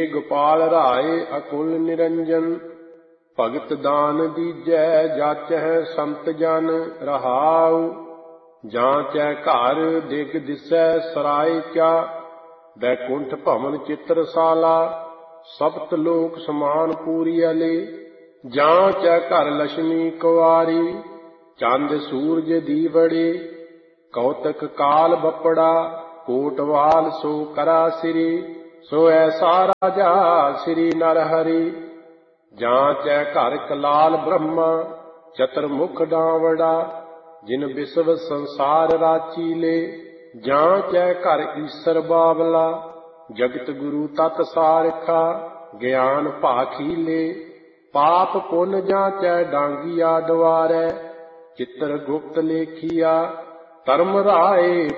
गोपाल राय अकुल निरंजन। भगत दान दीजै जाचह संत जन रहाउ। जांचै घर दिग दिसै सराय क्या, बैकुंठ भवन चित्रशाला। सप्त लोक समान पूरी अले, जांचै घर लक्ष्मी कुआरी। चंद सूरज दीवड़े, कौतक काल बपड़ा। कोटवाल सो करा सिरी, सो ऐसा राजा श्री नरहरि। जांचै घर कलाल ब्रह्मा, चतुर्मुख डावड़ा। जिन विश्व संसार राची ले, जांचै घर ईसर बावला। जगत गुरु तत् सारखा, ज्ञान भाखी ले। पाप पुन जांचै डांगिया द्वारै, चित्र गुप्त लेखिया। धर्म राय